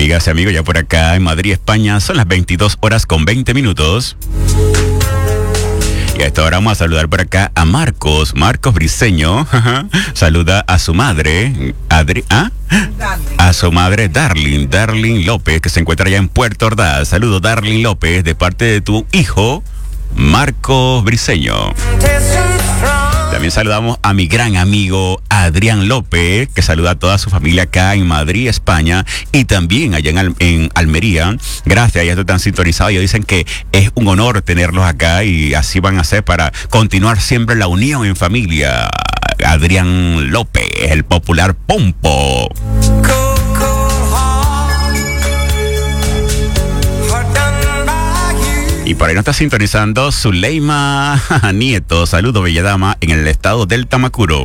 Amigas y amigos, ya por acá en Madrid, España, son las 22:20. Y a esta hora vamos a saludar por acá a Marcos Briseño. Saluda a su madre, a su madre Darling López, que se encuentra allá en Puerto Ordaz. Saludos, Darling López, de parte de tu hijo, Marcos Briseño. También saludamos a mi gran amigo Adrián López, que saluda a toda su familia acá en Madrid, España, y también allá en Almería. Gracias, ya están sintonizados. Ellos dicen que es un honor tenerlos acá y así van a ser para continuar siempre la unión en familia. Adrián López, el popular Pompo. Y por ahí nos está sintonizando Zuleima Nieto. Saludos, bella dama, en el estado del Tamacuro.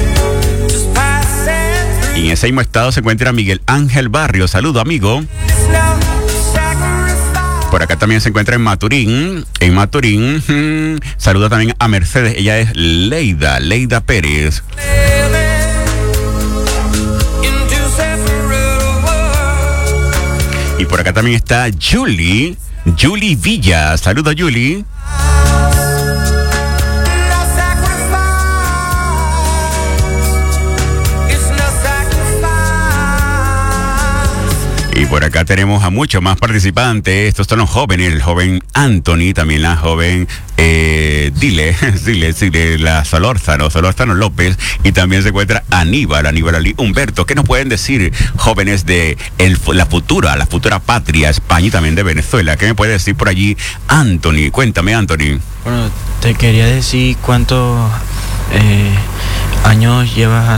Y en ese mismo estado se encuentra Miguel Ángel Barrio. Saludos, amigo. Por acá también se encuentra en Maturín. Saluda también a Mercedes. Ella es Leida Pérez. Y por acá también está Julie Villa. Saludos, Julie. Y por acá tenemos a muchos más participantes. Estos son los jóvenes, el joven Anthony, también la joven la Solórzano López, y también se encuentra Aníbal Ali Humberto. ¿Qué nos pueden decir, jóvenes de la futura patria, España y también de Venezuela? ¿Qué me puede decir por allí, Anthony? Cuéntame, Anthony. Bueno, te quería decir cuántos años llevas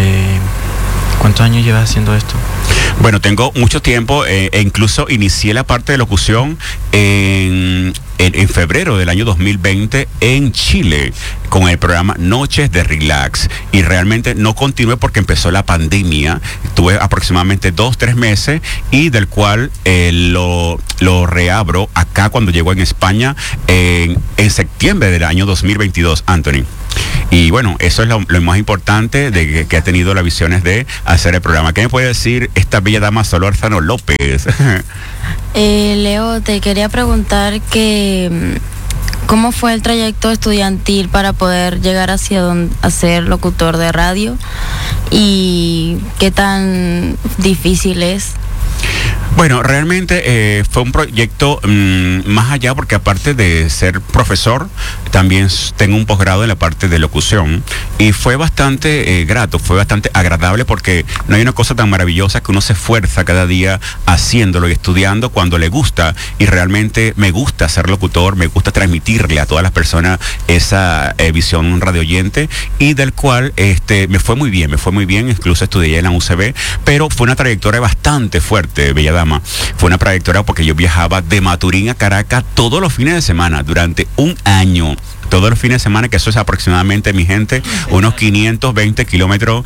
haciendo esto. Bueno, tengo mucho tiempo e incluso inicié la parte de locución en febrero del año 2020 en Chile con el programa Noches de Relax, y realmente no continué porque empezó la pandemia. Tuve aproximadamente 2-3 meses y del cual lo reabro acá cuando llego en España en septiembre del año 2022, Anthony. Y bueno, eso es lo más importante de que ha tenido las visiones de hacer el programa. ¿Qué me puede decir esta bella dama Solórzano López? Leo, te quería preguntar que ¿cómo fue el trayecto estudiantil para poder llegar a ser locutor de radio? ¿Y qué tan difícil es? Bueno, realmente fue un proyecto más allá, porque aparte de ser profesor, también tengo un posgrado en la parte de locución, y fue bastante grato, fue bastante agradable, porque no hay una cosa tan maravillosa que uno se esfuerza cada día haciéndolo y estudiando cuando le gusta, y realmente me gusta ser locutor, me gusta transmitirle a todas las personas esa visión radioyente, y del cual me fue muy bien, incluso estudié en la UCB, pero fue una trayectoria bastante fuerte, bella dama. Fue una trayectoria porque yo viajaba de Maturín a Caracas todos los fines de semana durante un año. Todos los fines de semana, que eso es aproximadamente, mi gente, unos 520 kilómetros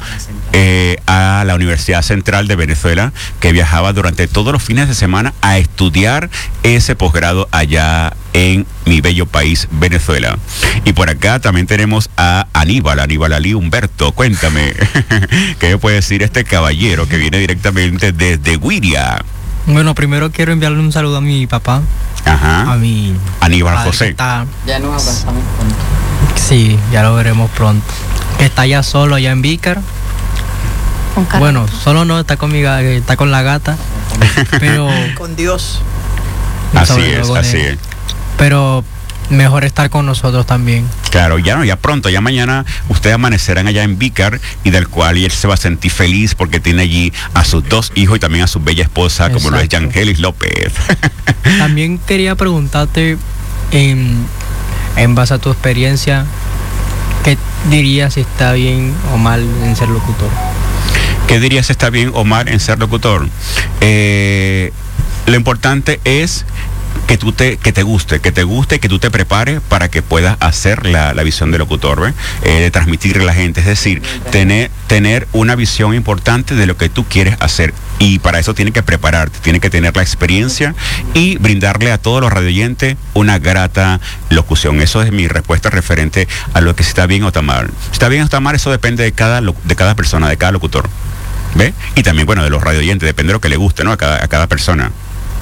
a la Universidad Central de Venezuela, que viajaba durante todos los fines de semana a estudiar ese posgrado allá en mi bello país, Venezuela. Y por acá también tenemos a Aníbal Ali Humberto. Cuéntame, ¿qué me puede decir este caballero que viene directamente desde Guiria? Bueno, primero quiero enviarle un saludo a mi papá. Ajá. A mi Aníbal José. Ya nos abrazamos pronto. Sí, ya lo veremos pronto. Que está ya solo allá en Vícar. Bueno, solo no, está con está con la gata. Pero con Dios. Así es. Pero mejor estar con nosotros también. Claro, ya pronto, ya mañana ustedes amanecerán allá en Vícar, y del cual él se va a sentir feliz porque tiene allí a sus 2 hijos y también a su bella esposa. Exacto. Como lo es Yangelis López. También quería preguntarte, en base a tu experiencia, ¿qué dirías si está bien o mal en ser locutor? ¿Qué dirías si está bien o mal en ser locutor? Lo importante es que te guste, que tú te prepares para que puedas hacer la visión de locutor, de transmitirle a la gente, es decir, tener una visión importante de lo que tú quieres hacer, y para eso tienes que prepararte, tienes que tener la experiencia y brindarle a todos los radioyentes una grata locución. Eso es mi respuesta referente a lo que si está bien o está mal. Si está bien o está mal, eso depende de cada persona, de cada locutor. ¿Ve? Y también, bueno, de los radioyentes, depende de lo que le guste, ¿no? A cada persona.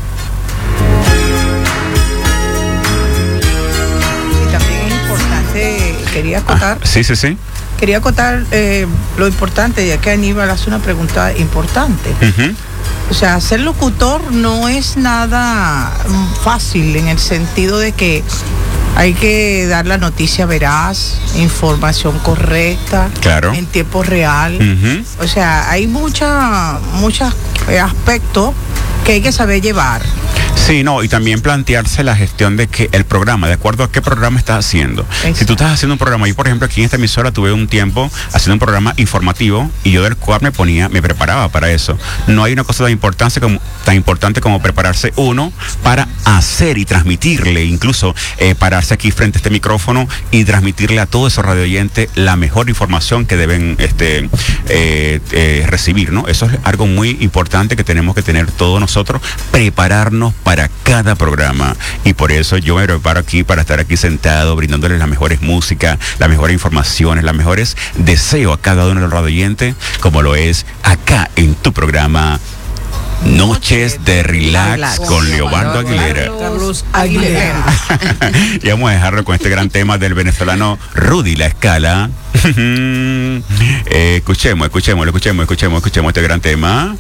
Y también es importante, quería acotar. Sí. Quería acotar lo importante, ya que Aníbal hace una pregunta importante. Uh-huh. O sea, ser locutor no es nada fácil en el sentido de que hay que dar la noticia veraz, información correcta, claro, en tiempo real. Uh-huh. O sea, hay muchos aspectos que hay que saber llevar. Sí, no, y también plantearse la gestión de que el programa, de acuerdo a qué programa estás haciendo. Exacto. Si tú estás haciendo un programa, yo por ejemplo aquí en esta emisora tuve un tiempo haciendo un programa informativo y yo del cual me preparaba para eso. No hay una cosa tan importante como prepararse uno para hacer y transmitirle, incluso pararse aquí frente a este micrófono y transmitirle a todos esos radioyentes la mejor información que deben recibir, ¿no? Eso es algo muy importante que tenemos que tener todos nosotros, prepararnos para cada programa, y por eso yo me preparo aquí para estar aquí sentado brindándoles las mejores músicas, las mejores informaciones, los mejores deseos a cada uno de los radioyentes, como lo es acá en tu programa Noches de Relax con Leobardo Aguilera. Carlos Aguilera. Y vamos a dejarlo con este gran tema del venezolano Rudy La Escala. Escuchemos este gran tema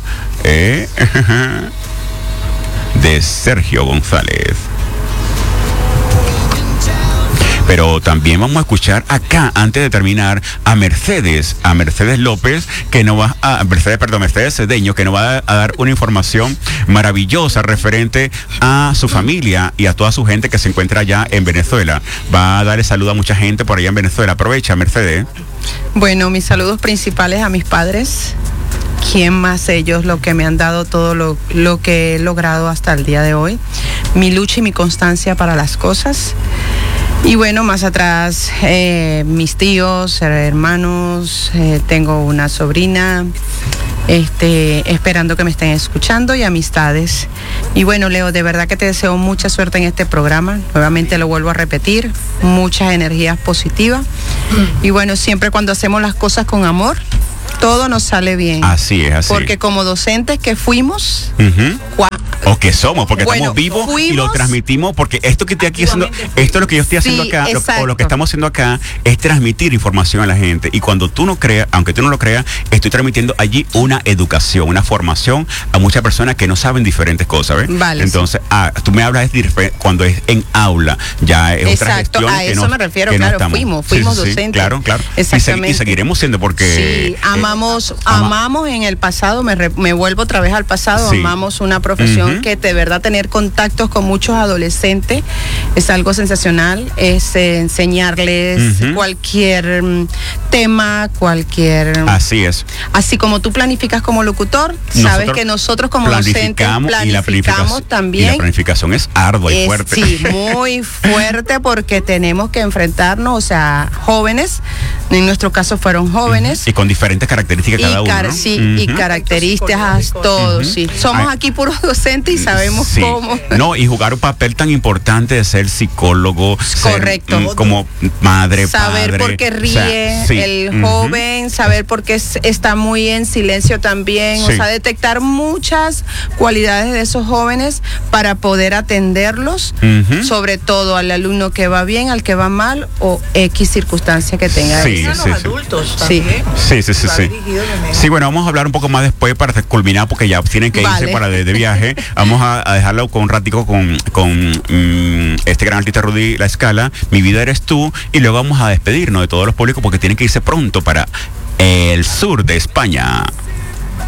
de Sergio González. Pero también vamos a escuchar acá, antes de terminar, a Mercedes López, Mercedes Cedeño, que nos va a dar una información maravillosa referente a su familia y a toda su gente que se encuentra allá en Venezuela. Va a darle saludo a mucha gente por allá en Venezuela. Aprovecha, Mercedes. Bueno, mis saludos principales a mis padres. ¿Quién más ellos lo que me han dado todo lo que he logrado hasta el día de hoy? Mi lucha y mi constancia para las cosas. Y bueno, más atrás, mis tíos, hermanos, tengo una sobrina, esperando que me estén escuchando, y amistades. Y bueno, Leo, de verdad que te deseo mucha suerte en este programa. Nuevamente lo vuelvo a repetir, muchas energías positivas. Y bueno, siempre cuando hacemos las cosas con amor, todo nos sale bien. Así es, así. Porque como docentes que fuimos, o que somos, porque estamos vivos y lo fuimos, transmitimos, porque esto que estoy aquí haciendo, esto es lo que yo estoy haciendo acá, o lo que estamos haciendo acá, es transmitir información a la gente. Y cuando tú no creas, aunque tú no lo creas, estoy transmitiendo allí una educación, una formación a muchas personas que no saben diferentes cosas, ¿ves? Vale, entonces, tú me hablas de cuando es en aula, ya es otra exacto, gestión. a eso me refiero, claro, fuimos docentes. Claro. Exactamente. Y seguiremos siendo, porque... Sí, amamos en el pasado, me vuelvo otra vez al pasado, sí. Amamos una profesión que de verdad tener contactos con muchos adolescentes es algo sensacional, es enseñarles cualquier tema, Así es. Así como tú planificas como locutor, sabes que nosotros como docentes planificamos también. Y la planificación es ardua y fuerte. Sí, muy fuerte, porque tenemos que enfrentarnos, o sea, jóvenes, en nuestro caso fueron jóvenes. Y con diferentes características cada uno, ¿no? Sí, y características, todos, sí. Somos aquí puros docentes y sabemos cómo. No, y jugar un papel tan importante de ser psicólogo, correcto, ser, como madre, saber padre, por qué ríe el joven, saber por qué está muy en silencio también, o sea, detectar muchas cualidades de esos jóvenes para poder atenderlos, sobre todo al alumno que va bien, al que va mal, o X circunstancia que tenga. Los adultos también. Sí. Sí, bueno, vamos a hablar un poco más después para culminar, porque ya tienen que irse para de viaje. Vamos a dejarlo con un ratico con este gran artista Rudy La Escala, Mi Vida Eres Tú, y luego vamos a despedirnos de todos los públicos porque tienen que irse pronto para el sur de España.